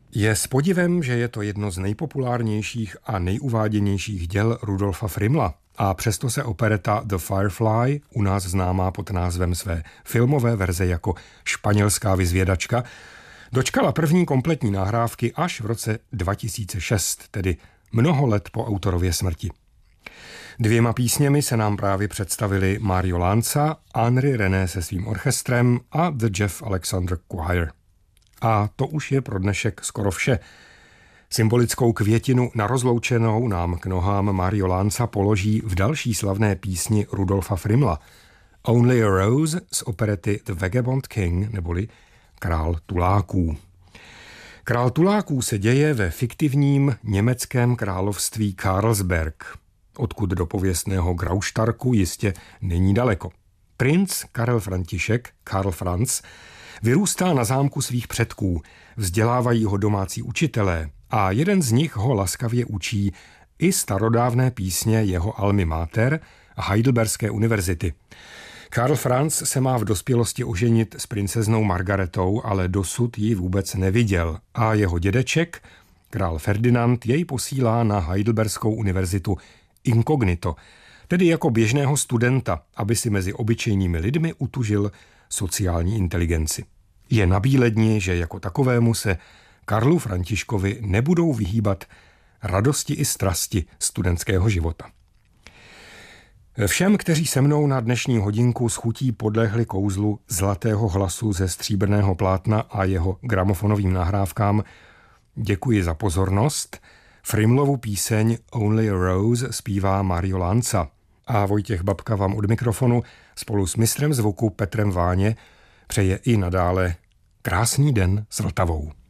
Je s podivem, že je to jedno z nejpopulárnějších a nejuváděnějších děl Rudolfa Frimla a přesto se opereta The Firefly, u nás známá pod názvem své filmové verze jako Španělská vyzvědačka, dočkala první kompletní nahrávky až v roce 2006, tedy mnoho let po autorově smrti. 2 písněmi se nám právě představili Mario Lanza, Henri René se svým orchestrem a The Jeff Alexander Choir. A to už je pro dnešek skoro vše. Symbolickou květinu na rozloučenou nám k nohám Mario Lanza položí v další slavné písni Rudolfa Frimla Only a Rose z operety The Vagabond King, neboli Král tuláků. Král tuláků se děje ve fiktivním německém království Karlsberg, odkud do pověstného Graustarku jistě není daleko. Princ Karel František, Karl Franz, vyrůstá na zámku svých předků, vzdělávají ho domácí učitelé a jeden z nich ho laskavě učí i starodávné písně jeho almy mater Heidelberské univerzity. Karl Franz se má v dospělosti oženit s princeznou Margaretou, ale dosud ji vůbec neviděl a jeho dědeček, král Ferdinand, jej posílá na Heidelberskou univerzitu inkognito, tedy jako běžného studenta, aby si mezi obyčejnými lidmi utužil sociální inteligenci. Je nabíledni, že jako takovému se Karlu Františkovi nebudou vyhýbat radosti i strasti studentského života. Všem, kteří se mnou na dnešní hodinku s chutí podlehli kouzlu zlatého hlasu ze stříbrného plátna a jeho gramofonovým nahrávkám, děkuji za pozornost. Frimlovu píseň Only a Rose zpívá Mario Lanza a Vojtěch Babka vám od mikrofonu spolu s mistrem zvuku Petrem Váně přeje i nadále krásný den s Vltavou.